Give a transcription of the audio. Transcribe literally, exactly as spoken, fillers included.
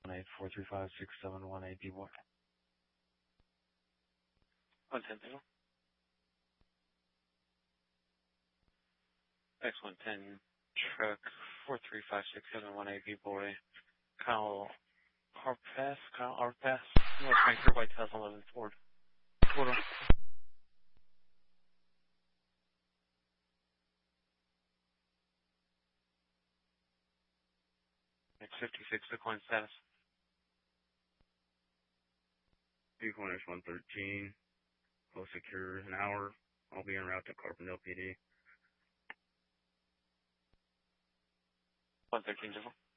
eight four three five six seven one eight B boy. one ten zero. X one ten truck four three five six seven one eight B boy. Kyle Arpass, Kyle Arpass, North Vancouver by two thousand eleven Ford. Total. X fifty-six decline status. Vehicle is one thirteen. Close secure an hour. I'll be en route to Carbondale P D. one thirteen zero.